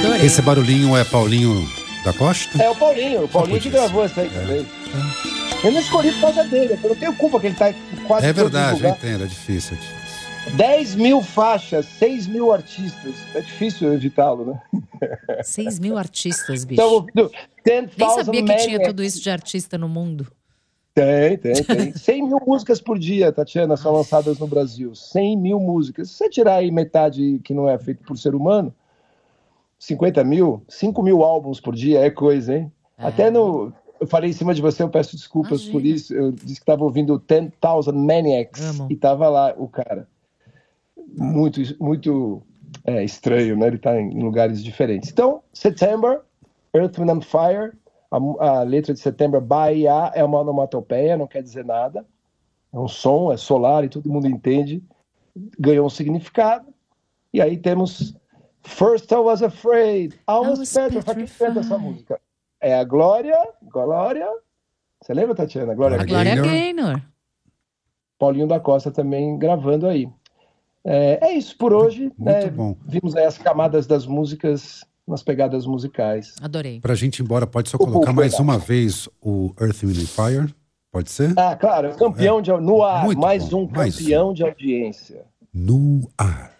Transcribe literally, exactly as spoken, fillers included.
Adorei. Esse barulhinho é Paulinho da Costa? É o Paulinho, o Paulinho que gravou essa aí também. Eu não escolhi por causa dele, eu não tenho culpa que ele tá quase É todo verdade, eu lugar. entendo, é difícil, é difícil. dez mil faixas, seis mil artistas. É difícil evitá-lo, né? seis mil artistas, bicho. Então, ouvindo ten Nem sabia que tinha Maniacs. tudo isso de artista no mundo. Tem, tem, tem. cem mil músicas por dia, Tatiana, são lançadas no Brasil. cem mil músicas. Se você tirar aí metade que não é feito por ser humano, cinquenta mil, cinco mil álbuns por dia é coisa, hein? É. Até no... Eu falei em cima de você, eu peço desculpas Imagina. por isso. Eu disse que estava ouvindo ten thousand Maniacs Amo. e tava lá o cara. Muito, muito é, estranho, né? Ele tá em lugares diferentes. Então, September, Earth, Wind and Fire, a, a letra de September, Bahia, é uma onomatopeia, não quer dizer nada. É um som, é solar e todo mundo entende. Ganhou um significado. E aí temos First I Was Afraid, I Was, was Petrified. Quem canta essa música? É a Glória, Glória. Você lembra, Tatiana? Glória A Glória Gaynor. Gaynor. Paulinho da Costa também gravando aí. É, é isso por hoje. Muito né? bom. Vimos aí as camadas das músicas nas pegadas musicais. Adorei. Pra gente ir embora, pode só O colocar povo mais pedaço. uma vez o Earth, Wind and Fire? Pode ser? Ah, claro, campeão de, no ar, Muito mais bom, um mais campeão de audiência. No ar.